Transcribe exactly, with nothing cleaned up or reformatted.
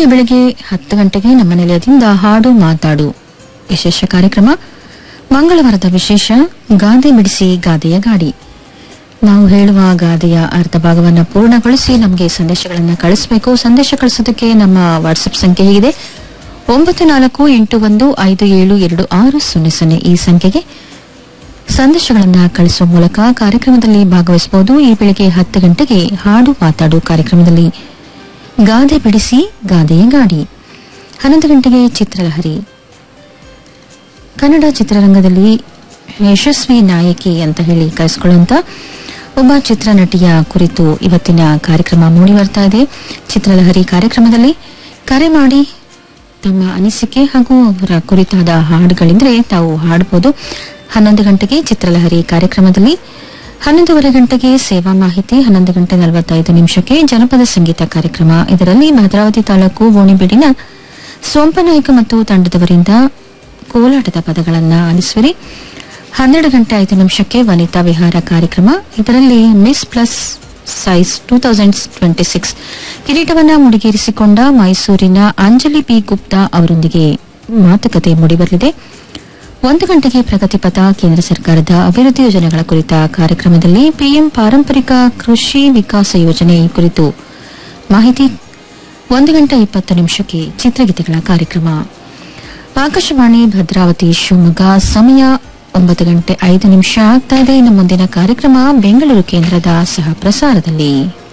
ಬೆಳಗ್ಗೆ ಹತ್ತು ಗಂಟೆಗೆ ನಮ್ಮ ನಿಲಯದಿಂದ ಹಾಡು ಮಾತಾಡು ವಿಶೇಷ ಕಾರ್ಯಕ್ರಮ. ಮಂಗಳವಾರದ ವಿಶೇಷ ಗಾದೆ ಬಿಡಿಸಿ ಗಾದೆಯ ಗಾಡಿ. ನಾವು ಹೇಳುವ ಗಾದೆಯ ಅರ್ಧ ಭಾಗವನ್ನು ಪೂರ್ಣಗೊಳಿಸಿ ನಮಗೆ ಸಂದೇಶಗಳನ್ನು ಕಳಿಸಬೇಕು. ಸಂದೇಶ ಕಳಿಸೋದಕ್ಕೆ ನಮ್ಮ ವಾಟ್ಸ್ಆಪ್ ಸಂಖ್ಯೆ ಹೀಗಿದೆ: ಒಂಬತ್ತು ನಾಲ್ಕು ಎಂಟು ಒಂದು ಐದು ಏಳು ಎರಡು ಆರು ಸೊನ್ನೆ ಸೊನ್ನೆ. ಈ ಸಂಖ್ಯೆಗೆ ಸಂದೇಶಗಳನ್ನು ಕಳಿಸುವ ಮೂಲಕ ಕಾರ್ಯಕ್ರಮದಲ್ಲಿ ಭಾಗವಹಿಸಬಹುದು. ಈ ಬೆಳಗ್ಗೆ ಹತ್ತು ಗಂಟೆಗೆ ಹಾಡು ಮಾತಾಡು ಕಾರ್ಯಕ್ರಮದಲ್ಲಿ ಗಾದೆ ಬಿಡಿಸಿ ಗಾದೆಯ ಗಾಡಿ. ಹನ್ನೊಂದು ಗಂಟೆಗೆ ಚಿತ್ರಲಹರಿ. ಕನ್ನಡ ಚಿತ್ರರಂಗದಲ್ಲಿ ಯಶಸ್ವಿ ನಾಯಕಿ ಅಂತ ಹೇಳಿ ಕರೆಸಿಕೊಳ್ಳುವಂತ ಒಬ್ಬ ಚಿತ್ರನಟಿಯ ಕುರಿತು ಇವತ್ತಿನ ಕಾರ್ಯಕ್ರಮ ಮೂಡಿ ಬರ್ತಾ ಇದೆ. ಚಿತ್ರಲಹರಿ ಕಾರ್ಯಕ್ರಮದಲ್ಲಿ ಕರೆ ಮಾಡಿ ತಮ್ಮ ಅನಿಸಿಕೆ ಹಾಗೂ ಅವರ ಕುರಿತಾದ ಹಾಡುಗಳಿದ್ರೆ ತಾವು ಹಾಡಬಹುದು. ಹನ್ನೊಂದು ಗಂಟೆಗೆ ಚಿತ್ರಲಹರಿ ಕಾರ್ಯಕ್ರಮದಲ್ಲಿ ಹನ್ನೊಂದೂವರೆ ಗಂಟೆಗೆ ಸೇವಾ ಮಾಹಿತಿ. ಹನ್ನೊಂದು ಗಂಟೆ ನಲವತ್ತೈದು ನಿಮಿಷಕ್ಕೆ ಜನಪದ ಸಂಗೀತ ಕಾರ್ಯಕ್ರಮ. ಇದರಲ್ಲಿ ಭದ್ರಾವತಿ ತಾಲೂಕು ಗೋಣಿಬೀಡಿನ ಸೋಂಪನಾಯಕ ಮತ್ತು ತಂಡದವರಿಂದ ಕೋಲಾಟದ ಪದಗಳನ್ನು ಆಲಿಸುವಿರಿ. ಹನ್ನೆರಡು ಗಂಟೆ ಐದು ನಿಮಿಷಕ್ಕೆ ವನಿತಾ ವಿಹಾರ ಕಾರ್ಯಕ್ರಮ. ಇದರಲ್ಲಿ miss plus size two thousand twenty six ಕಿರೀಟವನ್ನ ಮುಡಿಗೇರಿಸಿಕೊಂಡ ಮೈಸೂರಿನ ಅಂಜಲಿ ಪಿ ಗುಪ್ತಾ ಅವರೊಂದಿಗೆ ಮಾತುಕತೆ ಮೂಡಿಬರಲಿದೆ. ಒಂದು ಗಂಟೆಗೆ ಪ್ರಗತಿಪಥ ಕೇಂದ್ರ ಸರ್ಕಾರದ ಅಭಿವೃದ್ಧಿ ಯೋಜನೆಗಳ ಕುರಿತ ಕಾರ್ಯಕ್ರಮದಲ್ಲಿ ಪಿಎಂ ಪಾರಂಪರಿಕ ಕೃಷಿ ವಿಕಾಸ ಯೋಜನೆ ಕುರಿತು ಮಾಹಿತಿ. ಒಂದು ಗಂಟೆ ಇಪ್ಪತ್ತು ನಿಮಿಷಕ್ಕೆ ಚಿತ್ರಗೀತೆಗಳ ಕಾರ್ಯಕ್ರಮ. ಆಕಾಶವಾಣಿ ಭದ್ರಾವತಿ ಶಿವಮೊಗ್ಗ. ಸಮಯ ಒಂಬತ್ತು ಗಂಟೆ ಐದು ನಿಮಿಷ ಆಗ್ತಾ ಇದೆ. ಇನ್ನು ಮುಂದಿನ ಕಾರ್ಯಕ್ರಮ ಬೆಂಗಳೂರು ಕೇಂದ್ರದ ಸಹ ಪ್ರಸಾರದಲ್ಲಿ.